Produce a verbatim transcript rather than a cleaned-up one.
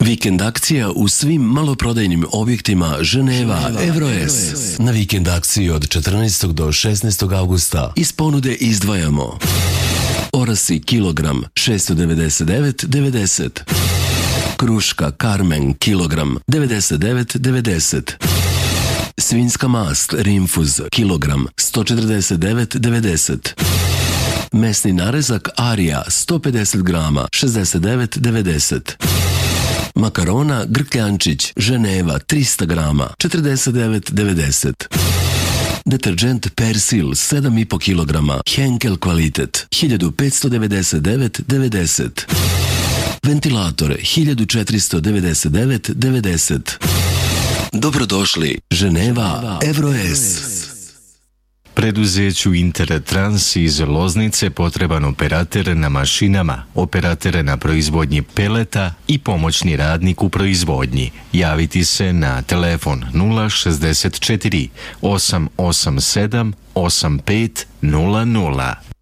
Vikend akcija u svim maloprodajnim objektima Ženeva Evroes. Na vikend akciji od četrnaestog do šesnaestog avgusta iz ponude izdvajamo orasi kilogram šesto devedeset devet devedeset, kruška Carmen kilogram devedeset devet devedeset, svinjska mast Rinfuz kilogram sto četrdeset devet devedeset, mesni narezak Arija sto pedeset grama šezdeset devet devedeset, makarona Grkljančić Ženeva trista grama četrdeset devet devedeset, deterđent Persil sedam i po kilograma Henkel kvalitet hiljadu petsto devedeset devet devedeset, ventilator hiljadu četiristo devedeset devet devedeset. Dobrodošli, Ženeva Evroes. Preduzeću Intertrans iz Loznice potreban operater na mašinama, operater na proizvodnji peleta i pomoćni radnik u proizvodnji. Javiti se na telefon nula šezdeset četiri osam osam sedam osam pet nula nula.